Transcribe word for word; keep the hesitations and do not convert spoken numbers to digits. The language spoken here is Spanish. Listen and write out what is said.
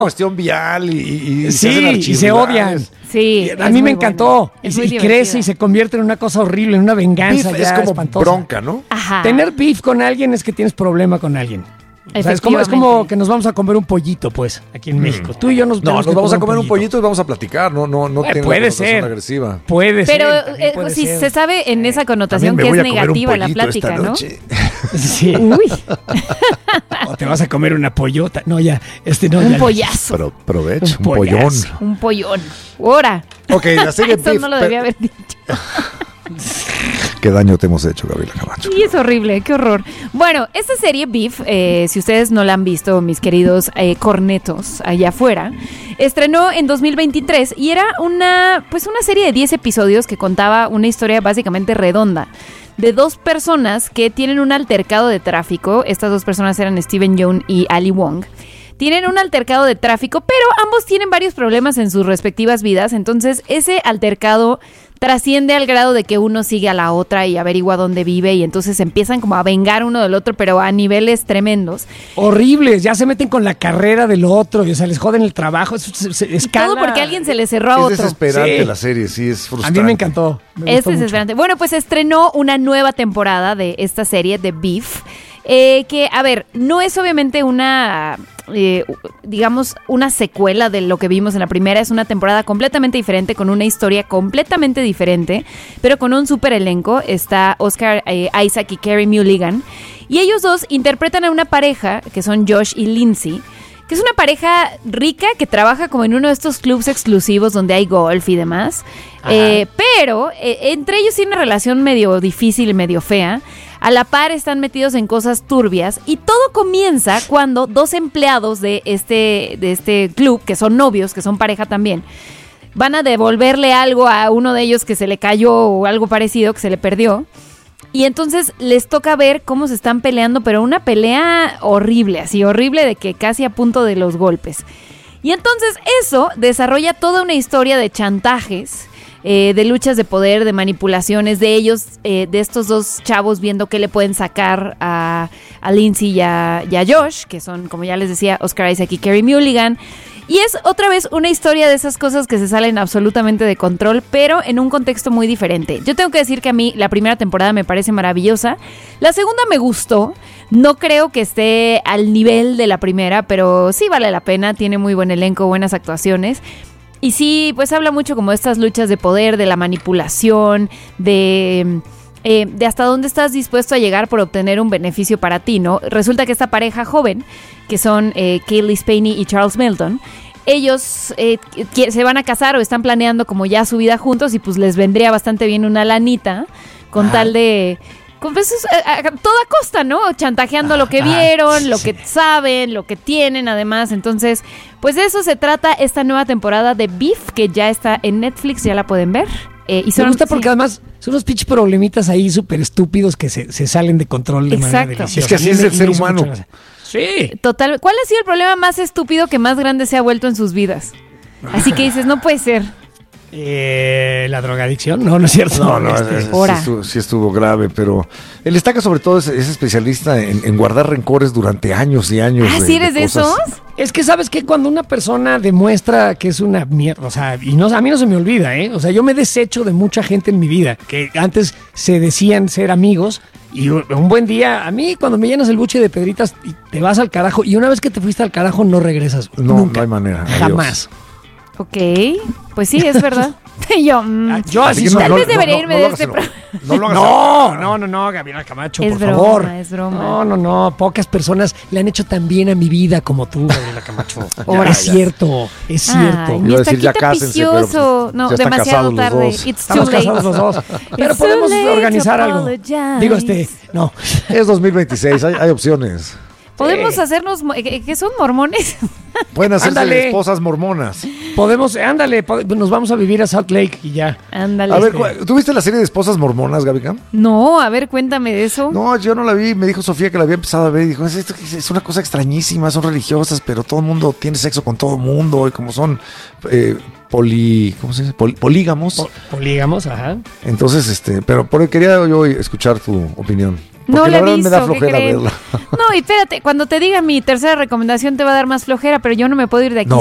cuestión vial y, y, y sí, se y se odian. Sí, a mí me encantó. Bueno. Y, y crece y se convierte en una cosa horrible, en una venganza. Beef ya es como espantosa. Bronca, ¿no? Ajá. Tener beef con alguien es que tienes problema con alguien. O sea, es, como, es como que nos vamos a comer un pollito, pues, aquí en mm. México. Tú y yo nos No, nos vamos a comer un pollito. un pollito y vamos a positar. No, no, no eh, tengo puede una ser agresiva. Puede Pero, ser. Pero puede eh, sí, ser. se sabe en esa connotación que es negativa la plática, ¿no? Sí. Uy. O te vas a comer una pollota. No, ya. Este no. Un ya, pollazo. Pero provecho, un, un pollón. Un pollón. Ahora. Ok, la serie Eso Beef, no lo debía haber dicho. Qué daño te hemos hecho, Gabriela Camacho. Sí, es horrible, qué horror. Bueno, esta serie Beef, eh, si ustedes no la han visto, mis queridos eh, cornetos allá afuera, estrenó en dos mil veintitrés y era una, pues una serie de diez episodios que contaba una historia básicamente redonda de dos personas que tienen un altercado de tráfico. Estas dos personas eran Steven Yeun y Ali Wong. Tienen un altercado de tráfico, pero ambos tienen varios problemas en sus respectivas vidas. Entonces, ese altercado trasciende al grado de que uno sigue a la otra y averigua dónde vive y entonces empiezan como a vengar uno del otro, pero a niveles tremendos. Horribles, ya se meten con la carrera del otro, y, o sea, les joden el trabajo, es, es, es todo porque alguien se le cerró a es otro. Es desesperante sí. La serie, sí, es frustrante. A mí me encantó. Me es desesperante. Mucho. Bueno, pues estrenó una nueva temporada de esta serie de Beef, eh, que, a ver, no es obviamente una... Eh, digamos, una secuela de lo que vimos en la primera. Es una temporada completamente diferente, con una historia completamente diferente, pero con un súper elenco. Está Oscar eh, Isaac y Carey Mulligan, y ellos dos interpretan a una pareja que son Josh y Lindsay, que es una pareja rica que trabaja como en uno de estos clubs exclusivos donde hay golf y demás, eh, pero eh, entre ellos tiene una relación medio difícil y medio fea. A la par están metidos en cosas turbias y todo comienza cuando dos empleados de este, de este club, que son novios, que son pareja también, van a devolverle algo a uno de ellos que se le cayó o algo parecido, que se le perdió. Y entonces les toca ver cómo se están peleando, pero una pelea horrible, así horrible de que casi a punto de los golpes. Y entonces eso desarrolla toda una historia de chantajes, Eh, de luchas de poder, de manipulaciones de ellos, eh, de estos dos chavos viendo qué le pueden sacar a, a Lindsay y a, y a Josh, que son, como ya les decía, Oscar Isaac y Carey Mulligan. Y es otra vez una historia de esas cosas que se salen absolutamente de control, pero en un contexto muy diferente. Yo tengo que decir que a mí la primera temporada me parece maravillosa. La segunda me gustó. No creo que esté al nivel de la primera, pero sí vale la pena. Tiene muy buen elenco, buenas actuaciones. Y sí, pues habla mucho como de estas luchas de poder, de la manipulación, de, eh, de hasta dónde estás dispuesto a llegar por obtener un beneficio para ti, ¿no? Resulta que esta pareja joven, que son eh, Cailee Spaeny y Charles Melton, ellos eh, que se van a casar o están planeando como ya su vida juntos y pues les vendría bastante bien una lanita con ah. tal de... Pues, a, a toda costa, ¿no? Chantajeando ah, lo que vieron, ah, lo sí. que saben, lo que tienen además. Entonces, pues de eso se trata esta nueva temporada de Beef, que ya está en Netflix, ya la pueden ver. Eh, y son, Me gusta porque sí. además son unos pinches problemitas ahí súper estúpidos que se, se salen de control de Exacto. manera deliciosa. Es que así es el ser humano. Sí. Total. ¿Cuál ha sido el problema más estúpido que más grande se ha vuelto en sus vidas? Así que dices, no puede ser. Eh, ¿La drogadicción? No, no es cierto. No, no, este, sí, estuvo, sí estuvo grave, pero el Estaca sobre todo es, es especialista en, en guardar rencores durante años y años. ¿Ah, de, sí eres de, de esos? Es que sabes que cuando una persona demuestra que es una mierda, o sea, y no, a mí no se me olvida, ¿eh? O sea, yo me desecho de mucha gente en mi vida, que antes se decían ser amigos, y un buen día, a mí cuando me llenas el buche de pedritas, te vas al carajo, y una vez que te fuiste al carajo no regresas. No, nunca, no hay manera. Jamás. Adiós. Ok, pues sí, es verdad. yo, mm, yo así tal no, vez no, debería no, irme no, de no este no, programa. no, lo hagas no, no, no, no, Gabriela Camacho, es por broma, favor. Es broma, No, no, no, pocas personas le han hecho tan bien a mi vida como tú, Gabriela Camacho. Ahora, es ya. cierto, es Ay, cierto. mi estaquita picioso. Pero, no, ya demasiado tarde. It's Estamos too late. casados los dos. Pero It's podemos too late organizar to algo. apologize. Digo, este, no. Es dos mil veintiséis, hay, hay opciones. Podemos Sí. hacernos, ¿qué son mormones? Pueden hacerse Ándale. esposas mormonas. Podemos, ándale, pod- nos vamos a vivir a Salt Lake y ya. Ándale. A ver, ¿cu- ¿tú viste la serie de esposas mormonas, Gaby Cam? No, a ver, cuéntame de eso. No, yo no la vi. Me dijo Sofía que la había empezado a ver y dijo, es, esto, es una cosa extrañísima, son religiosas, pero todo el mundo tiene sexo con todo el mundo y como son eh, poli, ¿cómo se dice? Pol- polígamos. Po- polígamos, ajá. Entonces, este, pero por quería yo escuchar tu opinión. porque No la la he verdad visto, me da ¿qué flojera creen? verla. No, y espérate, cuando te diga mi tercera recomendación te va a dar más flojera, pero yo no me puedo ir de aquí No,